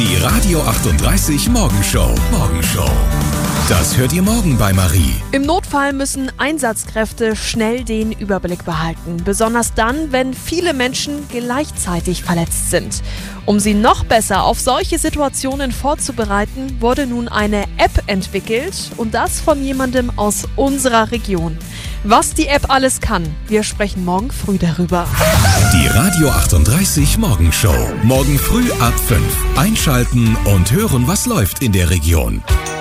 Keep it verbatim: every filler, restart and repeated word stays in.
Die Radio achtunddreißig Morgenshow. Morgenshow. Das hört ihr morgen bei Marie. Im Notfall müssen Einsatzkräfte schnell den Überblick behalten. Besonders dann, wenn viele Menschen gleichzeitig verletzt sind. Um sie noch besser auf solche Situationen vorzubereiten, wurde nun eine App entwickelt. Und das von jemandem aus unserer Region. Was die App alles kann, wir sprechen morgen früh darüber. Die Radio achtunddreißig Morgenshow. Morgen früh ab fünf. Einschalten und hören, was läuft in der Region.